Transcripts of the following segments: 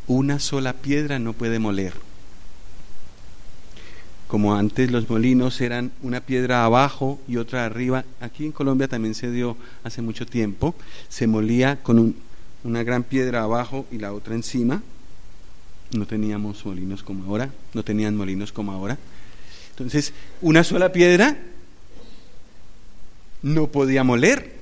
Una sola piedra no puede moler. Como antes los molinos eran una piedra abajo y otra arriba, aquí en Colombia también se dio hace mucho tiempo, se molía con una gran piedra abajo y la otra encima. No teníamos molinos como ahora, no tenían molinos como ahora. Entonces, una sola piedra no podía moler.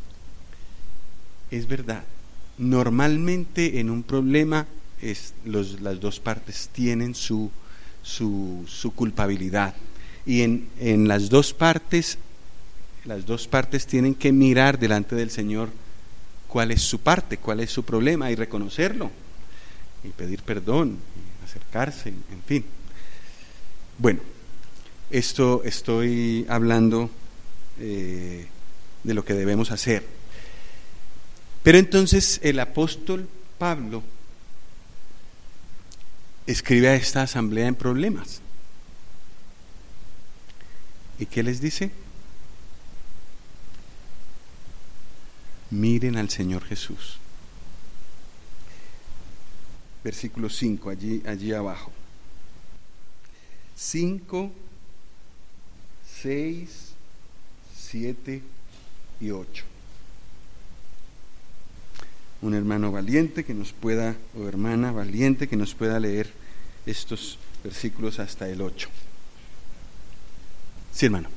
Es verdad, normalmente en un problema las dos partes tienen su culpabilidad, y en las dos partes tienen que mirar delante del Señor cuál es su parte, cuál es su problema, y reconocerlo y pedir perdón y acercarse, en fin. Bueno, esto estoy hablando de lo que debemos hacer. Pero entonces el apóstol Pablo escribe a esta asamblea en problemas. ¿Y qué les dice? Miren al Señor Jesús. Versículo 5, allí abajo. 5, 6, 7 y 8. Un hermano valiente que nos pueda, o hermana valiente que nos pueda leer estos versículos hasta el 8. Sí, hermano.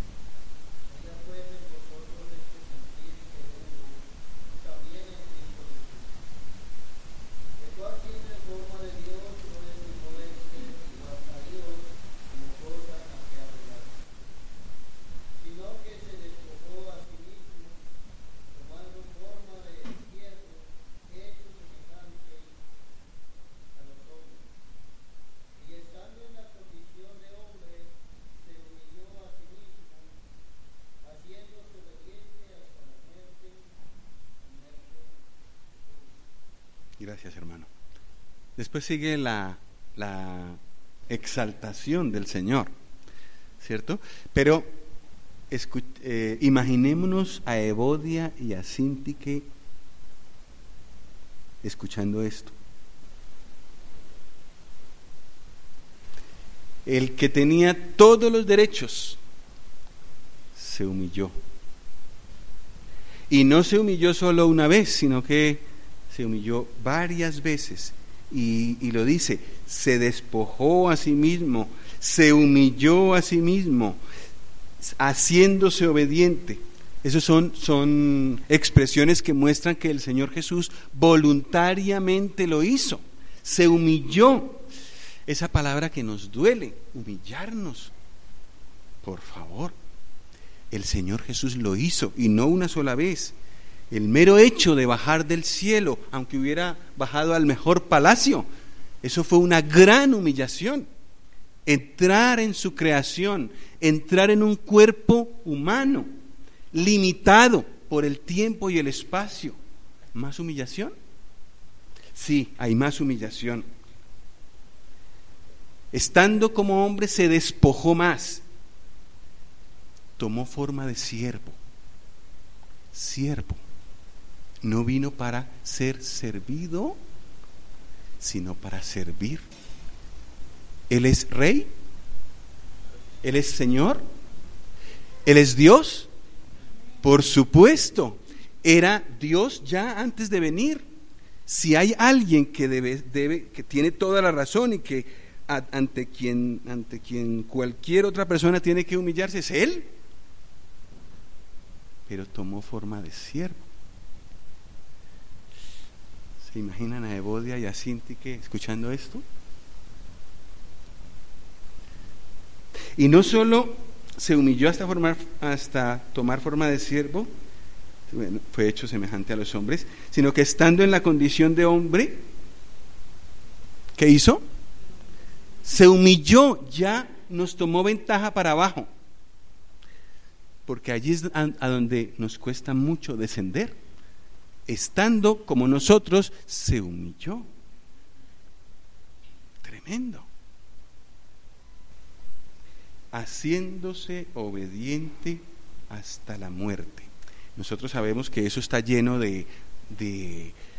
Gracias, hermano. Después sigue la exaltación del Señor, ¿cierto? Pero imaginémonos a Evodia y a Síntique escuchando esto. El que tenía todos los derechos se humilló. Y no se humilló solo una vez, sino que se humilló varias veces, y lo dice, se despojó a sí mismo, se humilló a sí mismo, haciéndose obediente. Esas son expresiones que muestran que el Señor Jesús voluntariamente lo hizo, se humilló. Esa palabra que nos duele, humillarnos, por favor, el Señor Jesús lo hizo, y no una sola vez. El mero hecho de bajar del cielo, aunque hubiera bajado al mejor palacio, eso fue una gran humillación. Entrar en su creación, entrar en un cuerpo humano, limitado por el tiempo y el espacio. ¿Más humillación? Sí, hay más humillación. Estando como hombre se despojó más. Tomó forma de siervo. Siervo. No vino para ser servido, sino para servir. Él es Rey, Él es Señor, Él es Dios. Por supuesto, era Dios ya antes de venir. Si hay alguien que que tiene toda la razón y que ante quien cualquier otra persona tiene que humillarse, es Él. Pero tomó forma de siervo. ¿Se imaginan a Evodia y a Síntique escuchando esto? Y no solo se humilló hasta tomar forma de siervo, bueno, fue hecho semejante a los hombres, sino que estando en la condición de hombre, ¿qué hizo? Se humilló, ya nos tomó ventaja para abajo, porque allí es a donde nos cuesta mucho descender. Estando como nosotros, se humilló. Tremendo. Haciéndose obediente hasta la muerte. Nosotros sabemos que eso está lleno de